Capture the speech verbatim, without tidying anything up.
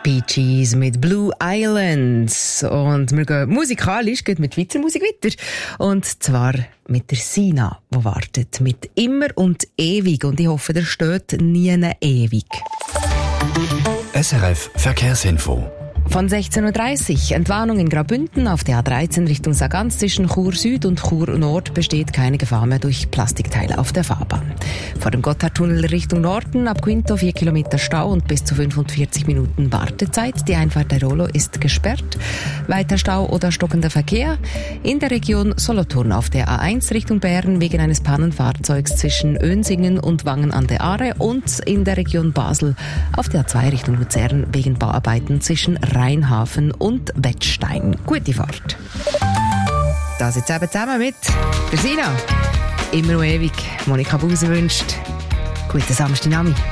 Bee Gees mit Blue Islands. Und wir gehen musikalisch geht mit Schweizer Musik weiter. Und zwar mit der Sina, die wartet. Mit Immer und Ewig. Und ich hoffe, der steht nie ewig. S R F Verkehrsinfo. Von sechzehn Uhr dreißig. Entwarnung in Graubünden auf der A dreizehn Richtung Sargans zwischen Chur Süd und Chur Nord besteht keine Gefahr mehr durch Plastikteile auf der Fahrbahn. Vor dem Gotthardtunnel Richtung Norden ab Quinto vier Kilometer Stau und bis zu fünfundvierzig Minuten Wartezeit. Die Einfahrt der Rolo ist gesperrt. Weiter Stau oder stockender Verkehr. In der Region Solothurn auf der A eins Richtung Bern wegen eines Pannenfahrzeugs zwischen Önsingen und Wangen an der Aare und in der Region Basel auf der A zwei Richtung Luzern wegen Bauarbeiten zwischen Rheinhafen und Wettstein. Gute Fahrt. Das jetzt eben zusammen mit der Sina. Immer und ewig. Monika Buser wünscht guten Samstagnachmittag.